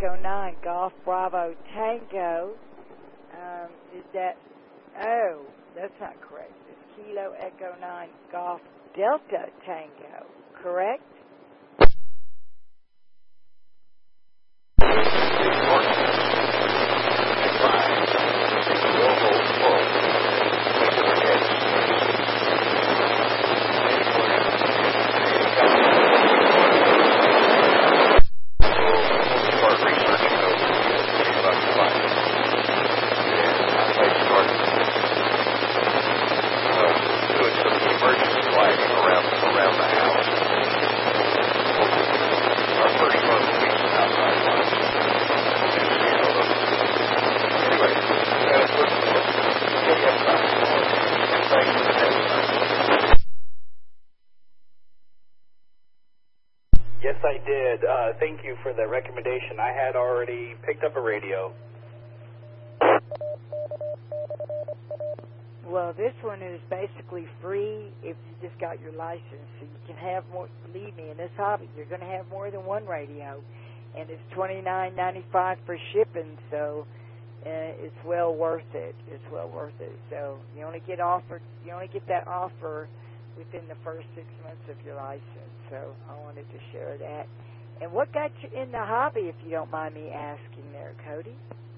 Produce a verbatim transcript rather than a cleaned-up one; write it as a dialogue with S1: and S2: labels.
S1: Echo nine, Golf Bravo Tango. Um, is that, oh, that's not correct. It's Kilo Echo nine, Golf Delta Tango, correct?
S2: Yes, I did. Uh, thank you for the recommendation. I had already picked up a radio.
S1: Well, this one is basically free if you just got your license. So you can have more, believe me, in this hobby, you're going to have more than one radio. And it's twenty-nine ninety-five for shipping, so uh, it's well worth it. It's well worth it. So you only get offered, you only get that offer within the first six months of your license. So I wanted to share that. And what got you in the hobby, if you don't mind me asking there, Cody?